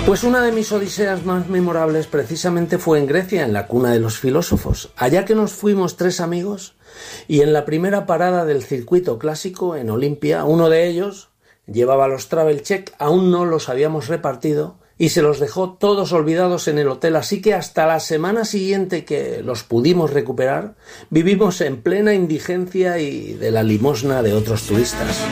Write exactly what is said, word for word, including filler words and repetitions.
Pues una de mis odiseas más memorables precisamente fue en Grecia, en la cuna de los filósofos, allá que nos fuimos tres amigos y en la primera parada del circuito clásico en Olimpia, uno de ellos llevaba los travel check, aún no los habíamos repartido y se los dejó todos olvidados en el hotel, así que hasta la semana siguiente que los pudimos recuperar, vivimos en plena indigencia y de la limosna de otros turistas.